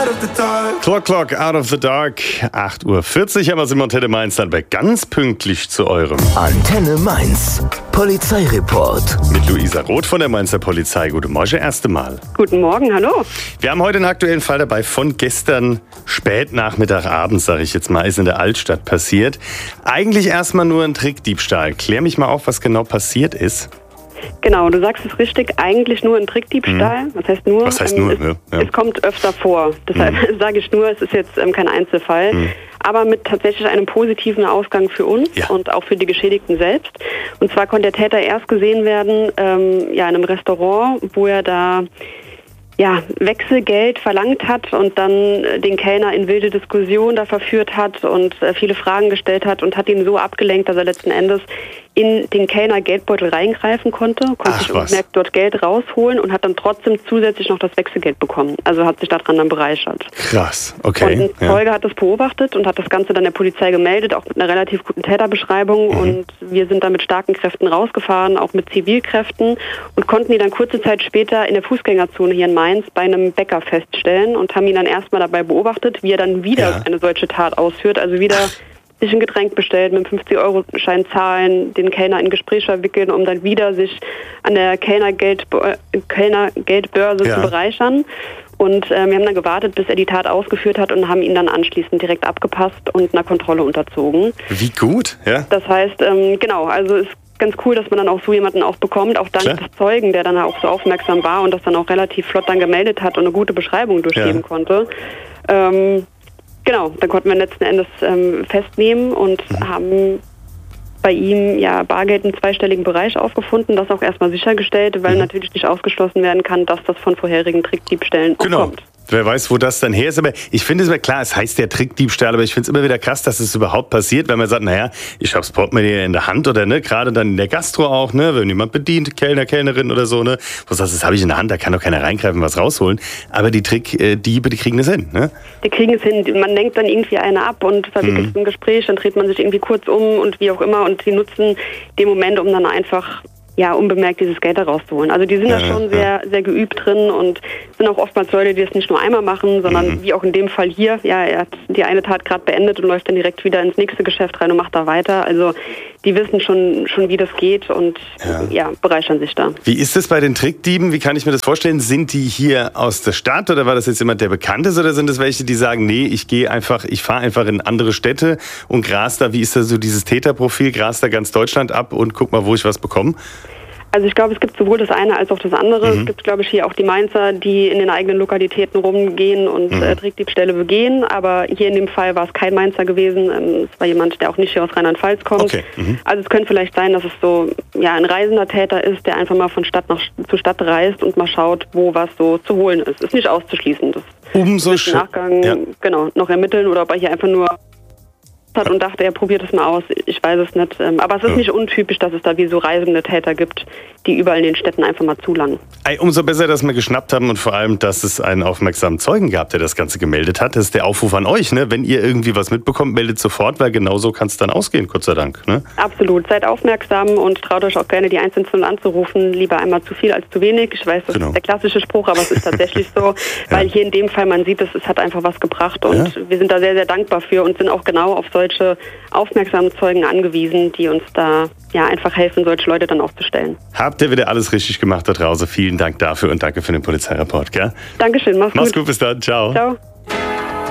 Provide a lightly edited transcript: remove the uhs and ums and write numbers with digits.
Clock out of the dark. 8:40 Uhr haben wir Simon Telle Mainz dann bei ganz pünktlich zu eurem Antenne Mainz. Polizeireport. mit Luisa Roth von der Mainzer Polizei. Guten Morgen, erste Mal. Guten Morgen, hallo. Wir haben heute einen aktuellen Fall dabei von gestern Spätnachmittagabend, sage ich jetzt mal, ist in der Altstadt passiert. Eigentlich erstmal nur ein Trickdiebstahl. Klär mich mal auf, was genau passiert ist. Genau, du sagst es richtig, eigentlich nur ein Trickdiebstahl. Was heißt nur? Was heißt nur? Es kommt öfter vor. Deshalb sage ich nur, es ist jetzt kein Einzelfall. Aber mit tatsächlich einem positiven Ausgang für uns und auch für die Geschädigten selbst. Und zwar konnte der Täter erst gesehen werden in einem Restaurant, wo er da Wechselgeld verlangt hat und dann den Kellner in wilde Diskussion da verführt hat und viele Fragen gestellt hat und hat ihn so abgelenkt, dass er letzten Endes in den Kellner Geldbeutel reingreifen konnte sich unbemerkt dort Geld rausholen und hat dann trotzdem zusätzlich noch das Wechselgeld bekommen. Also hat sich daran dann bereichert. Krass, okay. Und ein Zeuge hat das beobachtet und hat das Ganze dann der Polizei gemeldet, auch mit einer relativ guten Täterbeschreibung. Und wir sind da mit starken Kräften rausgefahren, auch mit Zivilkräften und konnten ihn dann kurze Zeit später in der Fußgängerzone hier in Mainz bei einem Bäcker feststellen und haben ihn dann erstmal dabei beobachtet, wie er dann wieder eine solche Tat ausführt, also wieder sich ein Getränk bestellt, mit einem 50-Euro-Schein zahlen, den Kellner in Gespräch verwickeln, um dann wieder sich an der Kellnergeldbörse zu bereichern. Und wir haben dann gewartet, bis er die Tat ausgeführt hat und haben ihn dann anschließend direkt abgepasst und einer Kontrolle unterzogen. Wie gut, ja? Das heißt, also es ist ganz cool, dass man dann auch so jemanden auch bekommt, auch dank des Zeugen, der dann auch so aufmerksam war und das dann auch relativ flott dann gemeldet hat und eine gute Beschreibung durchgeben konnte. Dann konnten wir letzten Endes festnehmen und haben bei ihm Bargeld im zweistelligen Bereich aufgefunden, das auch erstmal sichergestellt, weil natürlich nicht ausgeschlossen werden kann, dass das von vorherigen Trickdiebstählen kommt. Wer weiß, wo das dann her ist. Aber ich finde es mir klar, es heißt ja Trickdiebstahl, aber ich finde es immer wieder krass, dass es überhaupt passiert, wenn man sagt, naja, ich habe das Portemonnaie in der Hand oder gerade dann in der Gastro auch, wenn jemand bedient, Kellner, Kellnerin oder so, wo du sagst, das habe ich in der Hand, da kann doch keiner reingreifen, was rausholen. Aber die Trickdiebe, die kriegen es hin, ne? Die kriegen es hin. Man lenkt dann irgendwie eine ab und verwickelt ein Gespräch, dann dreht man sich irgendwie kurz um und wie auch immer und die nutzen den Moment, um dann einfach unbemerkt dieses Geld da rauszuholen. Also die sind da schon sehr, sehr geübt drin und sind auch oftmals Leute, die das nicht nur einmal machen, sondern wie auch in dem Fall hier, er hat die eine Tat gerade beendet und läuft dann direkt wieder ins nächste Geschäft rein und macht da weiter. Also die wissen schon wie das geht und bereichern sich da. Wie ist es bei den Trickdieben? Wie kann ich mir das vorstellen? Sind die hier aus der Stadt oder war das jetzt jemand, der bekannt ist oder sind es welche, die sagen, nee, ich fahre einfach in andere Städte und gras da, wie ist da so dieses Täterprofil, gras da ganz Deutschland ab und guck mal, wo ich was bekomme? Also ich glaube, es gibt sowohl das eine als auch das andere. Es gibt, glaube ich, hier auch die Mainzer, die in den eigenen Lokalitäten rumgehen und Trickdiebstähle begehen. Aber hier in dem Fall war es kein Mainzer gewesen. Es war jemand, der auch nicht hier aus Rheinland-Pfalz kommt. Okay. Also es könnte vielleicht sein, dass es so ein reisender Täter ist, der einfach mal von Stadt zu Stadt reist und mal schaut, wo was so zu holen ist. Ist nicht auszuschließen. Das umso schön. Im Nachgang noch ermitteln oder ob er hier einfach nur hat und dachte, er probiert es mal aus. Ich weiß es nicht. Aber es ist nicht untypisch, dass es da wie so reisende Täter gibt, die überall in den Städten einfach mal zulangen. Umso besser, dass wir geschnappt haben und vor allem, dass es einen aufmerksamen Zeugen gab, der das Ganze gemeldet hat. Das ist der Aufruf an euch, ne? Wenn ihr irgendwie was mitbekommt, meldet sofort, weil genau so kann es dann ausgehen, Gott sei Dank. Ne? Absolut. Seid aufmerksam und traut euch auch gerne, die Einzelnen anzurufen. Lieber einmal zu viel als zu wenig. Ich weiß, das ist der klassische Spruch, aber es ist tatsächlich so, weil hier in dem Fall, man sieht, es hat einfach was gebracht und wir sind da sehr, sehr dankbar für und sind auch genau auf solche aufmerksamen Zeugen angewiesen, die uns da einfach helfen, solche Leute dann aufzustellen. Habt ihr wieder alles richtig gemacht da draußen. Vielen Dank dafür und danke für den Polizeireport, gell? Dankeschön, mach's gut. Mach's gut, bis dann. Ciao. Ciao.